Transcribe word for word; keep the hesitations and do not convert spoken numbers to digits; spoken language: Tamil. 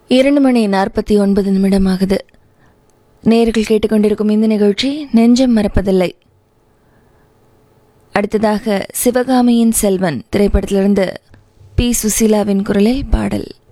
இரண்டு மணி நாற்பத்தி ஒன்பது நிமிடமாகுது. நேர்கள் கேட்டுக்கொண்டிருக்கும் இந்த நிகழ்ச்சி நெஞ்சம் மறப்பதில்லை. அடுத்ததாக சிவகாமியின் செல்வன் திரைப்படத்திலிருந்து பி சுசீலாவின் குரலில் பாடல்.